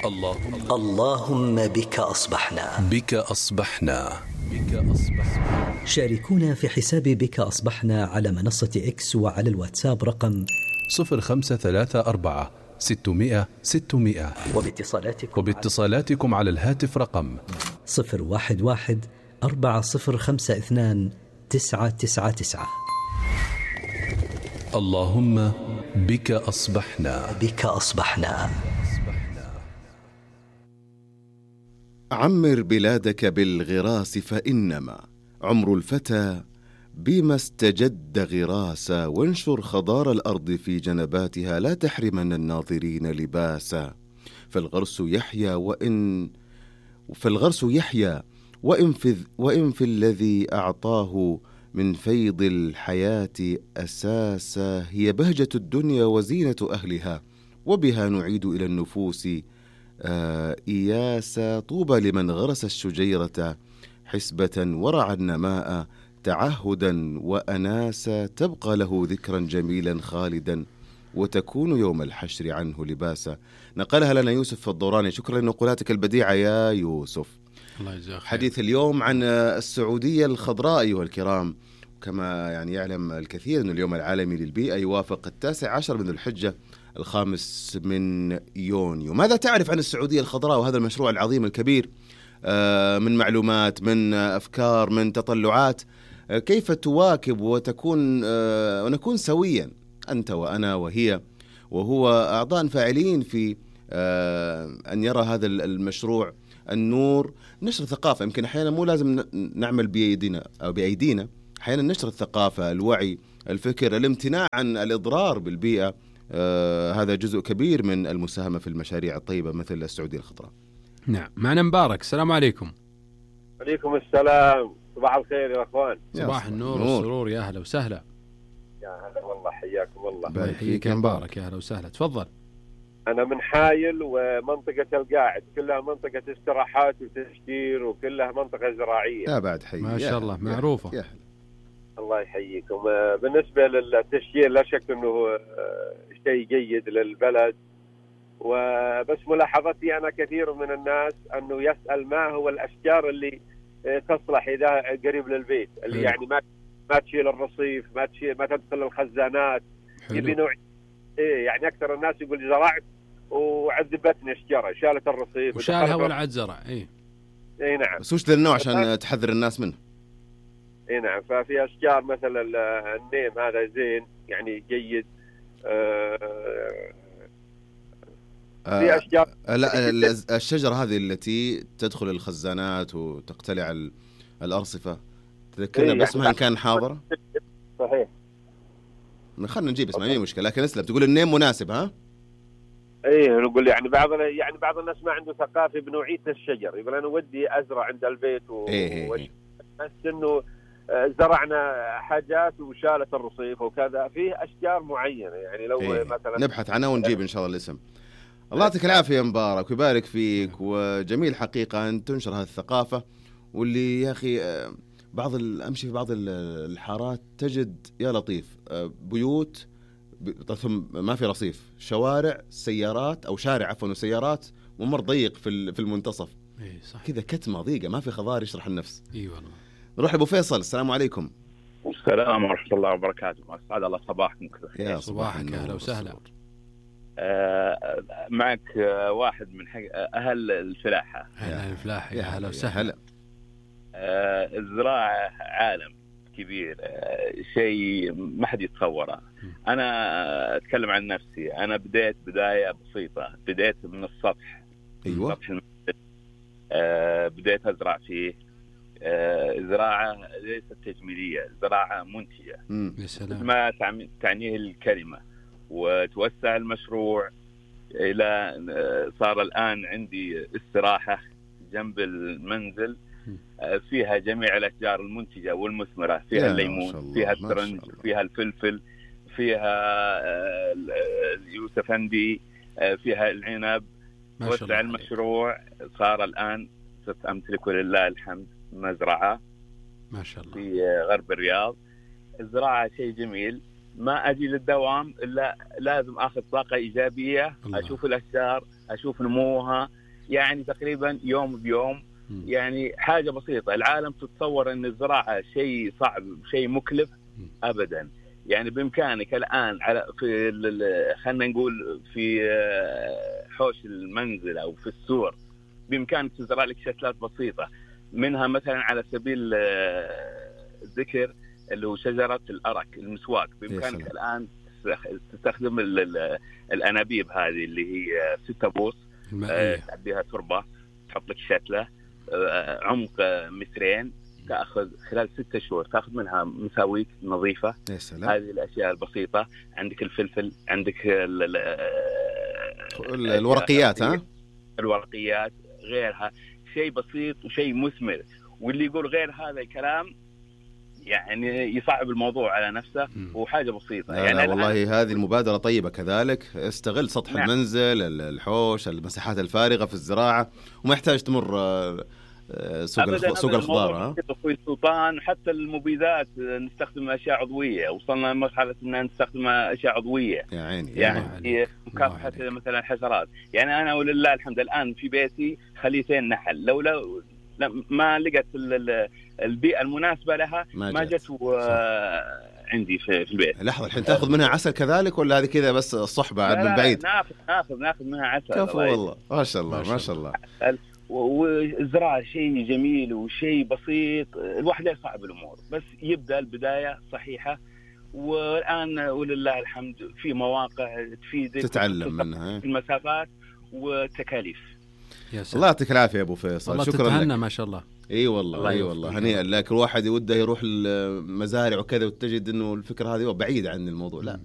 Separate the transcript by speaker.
Speaker 1: اللهم بك أصبحنا.
Speaker 2: بك أصبحنا. بك أصبحنا.
Speaker 1: شاركونا في حساب بك أصبحنا على منصة إكس وعلى الواتساب رقم
Speaker 2: 0534 600 600 وباتصالاتكم على الهاتف رقم
Speaker 1: 011 4052 999.
Speaker 2: اللهم بك أصبحنا.
Speaker 1: بك أصبحنا.
Speaker 3: عمر بلادك بالغراس فإنما عمر الفتى بما استجد غراسا، وانشر خضار الأرض في جنباتها لا تحرمن الناظرين لباسا. فالغرس يحيا وإن في الذي أعطاه من فيض الحياة أساسا. هي بهجة الدنيا وزينة أهلها، وبها نعيد إلى النفوس إياسا. طوبى لمن غرس الشجيرة حسبة ورعى النماء تعهدا وأناسا. تبقى له ذكرا جميلا خالدا وتكون يوم الحشر عنه لباسا. نقلها لنا يوسف الدوراني. شكرا لنقولاتك البديعة يا يوسف.
Speaker 4: الله يجزاك خير.
Speaker 3: حديث اليوم عن السعودية الخضراء أيها الكرام. كما يعلم الكثير أن اليوم العالمي للبيئة يوافق 19 من ذو الحجة 5 من يونيو. ماذا تعرف عن السعودية الخضراء وهذا المشروع العظيم الكبير من معلومات، من أفكار، من تطلعات؟ كيف تواكب ونكون سويا أنت وأنا وهي وهو أعضاء فاعلين في أن يرى هذا المشروع النور. نشر ثقافة. يمكن أحيانا مو لازم نعمل بأيدينا أو بأيدينا، أحيانا نشر الثقافة، الوعي، الفكر، الامتناع عن الإضرار بالبيئة. هذا جزء كبير من المساهمة في المشاريع الطيبة مثل السعودية الخضراء.
Speaker 4: نعم. معنا مبارك. السلام عليكم.
Speaker 5: عليكم السلام. صباح الخير يا أخوان.
Speaker 4: صباح النور والسرور. يا أهلا وسهلا.
Speaker 5: يا هلا والله، حياكم الله.
Speaker 4: بارك فيك يا مبارك. يا أهلا وسهلا. تفضل.
Speaker 5: أنا من حايل ومنطقة القاعد كلها منطقة استراحات وتشجير وكلها منطقة زراعية.
Speaker 3: يا بعد حي.
Speaker 4: ما شاء الله معروفة.
Speaker 3: يا
Speaker 5: الله يحييكم. بالنسبة للتشجير لا شك أنه شيء جيد للبلد، وبس ملاحظتي أنا كثير من الناس أنه يسأل ما هو الأشجار اللي تصلح إذا قريب للبيت، اللي يعني ما تشيل الرصيف، ما تدخل الخزانات. يبي نوع يعني أكثر الناس يقول زرعت وعذبتني الشجرة، شالت الرصيف
Speaker 4: وشالها ولا عاد زرع.
Speaker 5: اي نعم.
Speaker 3: بس وش ذا النوع عشان تحذر الناس منه؟
Speaker 5: اي نعم. ففي اشجار مثل النيم هذا زين يعني جيد. في اشجار
Speaker 3: لا الشجرة هذه التي تدخل الخزانات وتقتلع الأرصفة تذكرنا بس ما إن كان حاضر.
Speaker 5: صحيح.
Speaker 3: خلنا نجيب اسمه ما مشكلة، لكن اسلم تقول النيم مناسب. ها
Speaker 5: ايه نقول يعني بعض الناس ما عنده ثقافة بنوعية الشجر، يقول انا ودي ازرع عند البيت بس انه زرعنا حاجات وشالت الرصيف وكذا. فيه اشجار معينة يعني لو مثلا
Speaker 3: نبحث عنها ونجيب ان شاء الله الاسم. الله يعطيك العافية يا مبارك ويبارك فيك. وجميل حقيقة أن تنشر هذه الثقافة. واللي يا أخي أمشي في بعض الحارات تجد يا لطيف بيوت ما في رصيف، شوارع سيارات أو شارع عفوا وسيارات ممر ضيق في المنتصف. كذا كتمة ضيقة ما في خضار يشرح النفس.
Speaker 4: والله.
Speaker 3: نروح لأبو فيصل. السلام عليكم.
Speaker 6: السلام ورحمة الله وبركاته. أسعد الله صباحكم كذا.
Speaker 3: يا
Speaker 4: صباحك. أهلا وسهلا.
Speaker 6: معك واحد من أهل الفلاحة.
Speaker 4: أهل الفلاحة. يا هلا وسهلا.
Speaker 6: الزراعة عالم كبير، شيء ما حد يتصوره. أنا أتكلم عن نفسي. أنا بداية بسيطة، بديت من السطح.
Speaker 3: أيوة.
Speaker 6: سطح المنزل. بديت أزرع فيه زراعة ليست تجميلية، زراعة منتجة.
Speaker 4: يا سلام.
Speaker 6: ما تعنيه الكلمة. وتوسع المشروع إلى صار الآن عندي استراحة جنب المنزل فيها جميع الأشجار المنتجة والمثمرة، فيها الليمون، فيها الترنج، فيها الفلفل، فيها اليوسفندي، فيها العنب. وسع المشروع. صار الآن أمتلك لله الحمد مزرعة
Speaker 4: ما شاء الله
Speaker 6: في غرب الرياض. الزراعة شيء جميل، ما أجي للدوام إلا لازم أخذ طاقة إيجابية. الله. أشوف الأشجار، أشوف نموها، يعني تقريبا يوم بيوم. يعني حاجة بسيطة. العالم تتصور أن الزراعة شيء صعب، شيء مكلف. أبدا. يعني بإمكانك الآن خلنا نقول في حوش المنزل أو في السور، بإمكانك تزرع لك شتلات بسيطة. منها مثلا على سبيل الذكر اللي هو شجرة الأرك، المسواك. بإمكانك الآن تستخدم الأنابيب هذه اللي هي 6 بوص، تعبيها تربة، تحط لك شتلة عمق 2 متر، تأخذ خلال 6 شهور تأخذ منها مساويك نظيفة. هذه الأشياء البسيطة. عندك الفلفل، عندك
Speaker 3: الورقيات،
Speaker 6: الورقيات، غيرها. شيء بسيط وشيء مثمر. واللي يقول غير هذا الكلام يعني يصعب الموضوع على نفسه، وحاجة بسيطة. يعني
Speaker 3: والله هذه المبادرة طيبة كذلك. استغل سطح المنزل، الحوش، المساحات الفارغة في الزراعة، وما يحتاج تمر سوق الخضار.
Speaker 6: أخوي سلطان، حتى المبيدات نستخدم أشياء عضوية. وصلنا لمرحلة أن نستخدم أشياء عضوية
Speaker 3: يا عيني،
Speaker 6: يعني مكافحة مثلا الحشرات. يعني أنا ولله الحمد الآن في بيتي خليتين نحل. لولا ما لقت البيئة المناسبة لها ما جت عندي في البيت.
Speaker 3: لحظة، الحين تأخذ منها عسل كذلك ولا هذه كذا بس الصحبة من بعيد؟
Speaker 6: ناخذ منها عسل.
Speaker 3: كفو والله، ما شاء الله ما شاء الله.
Speaker 6: والزراعة شيء جميل وشيء بسيط. الواحد لا يصعب الأمور، بس يبدأ البداية صحيحة. والآن ولله الحمد في مواقع تفيدك
Speaker 3: تتعلم منها
Speaker 6: المسافات والتكاليف.
Speaker 3: الله يعطيك العافية يا أبو فيصل.
Speaker 4: والله
Speaker 3: شكرا لك.
Speaker 4: ما شاء الله.
Speaker 3: اي والله هنيئا لك. الواحد يوده يروح المزارع وكذا وتجد انه الفكرة هذه بعيدة عن الموضوع. لا